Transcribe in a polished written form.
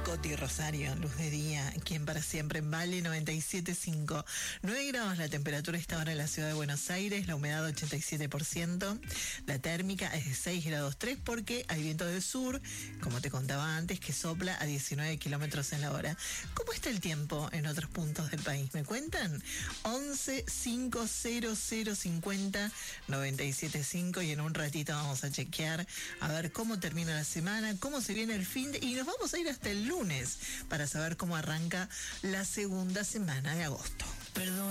Coti Rosario, luz de día, quien para siempre en Vale 97.5. 9 grados la temperatura esta hora en la ciudad de Buenos Aires, la humedad 87%, la térmica es de 6 grados 3 porque hay viento del sur, como te contaba antes, que sopla a 19 kilómetros en la hora. ¿Cómo está el tiempo en otros puntos del país? ¿Me cuentan? 11 500 50 97.5 y en un ratito vamos a chequear a ver cómo termina la semana, cómo se viene el fin de, y nos vamos a ir hasta el lunes para saber cómo arranca la segunda semana de agosto. Perdón.